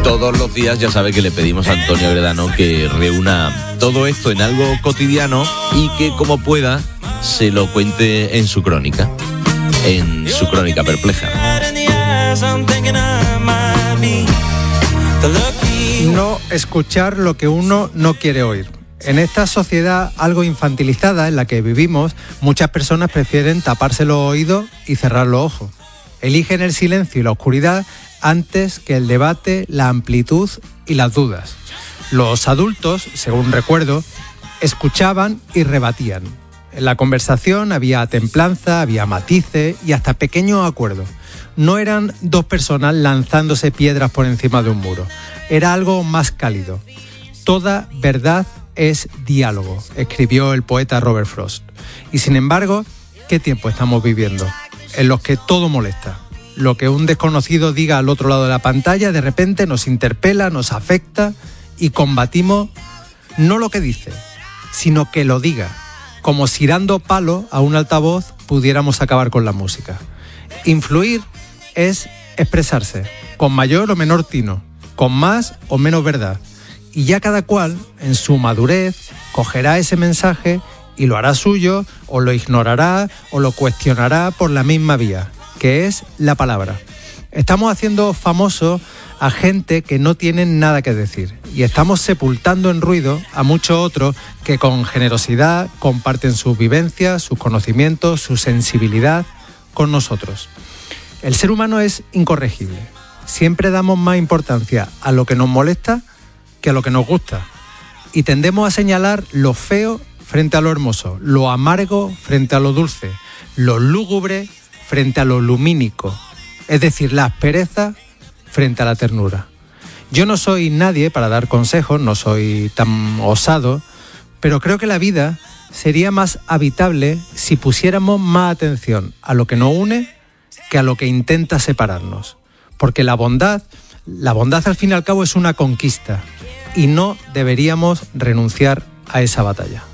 todos los días ya sabe que le pedimos a Antonio Agredano que reúna todo esto en algo cotidiano y que, como pueda, se lo cuente en su crónica perpleja. No escuchar lo que uno no quiere oír. En esta sociedad algo infantilizada en la que vivimos, muchas personas prefieren taparse los oídos y cerrar los ojos. Eligen el silencio y la oscuridad antes que el debate, la amplitud y las dudas. Los adultos, según recuerdo, escuchaban y rebatían. En la conversación había templanza, había matices y hasta pequeños acuerdos. No eran dos personas lanzándose piedras por encima de un muro. Era algo más cálido. Toda verdad es diálogo, escribió el poeta Robert Frost. Y sin embargo, ¿qué tiempo estamos viviendo? En los que todo molesta. Lo que un desconocido diga al otro lado de la pantalla de repente nos interpela, nos afecta y combatimos no lo que dice, sino que lo diga. Como si dando palo a un altavoz pudiéramos acabar con la música. Influir es expresarse, con mayor o menor tino, con más o menos verdad. Y ya cada cual, en su madurez, cogerá ese mensaje y lo hará suyo, o lo ignorará, o lo cuestionará por la misma vía, que es la palabra. Estamos haciendo famoso a gente que no tiene nada que decir, y estamos sepultando en ruido a muchos otros que con generosidad comparten sus vivencias, sus conocimientos, su sensibilidad con nosotros. El ser humano es incorregible. Siempre damos más importancia a lo que nos molesta que a lo que nos gusta. Y tendemos a señalar lo feo frente a lo hermoso, lo amargo frente a lo dulce, lo lúgubre frente a lo lumínico. Es decir, la aspereza frente a la ternura. Yo no soy nadie para dar consejos, no soy tan osado, pero creo que la vida sería más habitable si pusiéramos más atención a lo que nos une que a lo que intenta separarnos. Porque la bondad al fin y al cabo es una conquista y no deberíamos renunciar a esa batalla.